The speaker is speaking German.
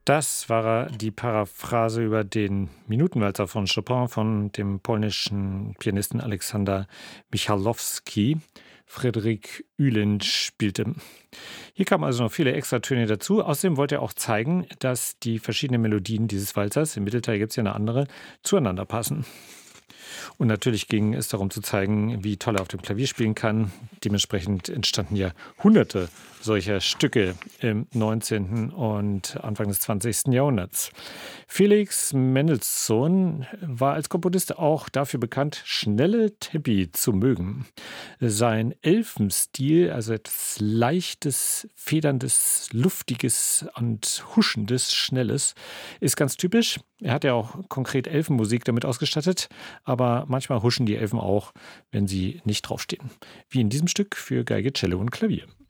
Das war die Paraphrase über den Minutenwalzer von Chopin von dem polnischen Pianisten Aleksander Michalowski. Fryderyk Uhlin spielte. Hier kamen also noch viele Extratöne dazu. Außerdem wollte er auch zeigen, dass die verschiedenen Melodien dieses Walzers, im Mittelteil gibt es ja eine andere, zueinander passen. Und natürlich ging es darum zu zeigen, wie toll er auf dem Klavier spielen kann. Dementsprechend entstanden ja hunderte solcher Stücke im 19. und Anfang des 20. Jahrhunderts. Felix Mendelssohn war als Komponist auch dafür bekannt, schnelle Tempi zu mögen. Sein Elfenstil, also etwas Leichtes, Federndes, Luftiges und Huschendes, Schnelles, ist ganz typisch. Er hat ja auch konkret Elfenmusik damit ausgestattet, aber manchmal huschen die Elfen auch, wenn sie nicht draufstehen. Wie in diesem Stück für Geige, Cello und Klavier.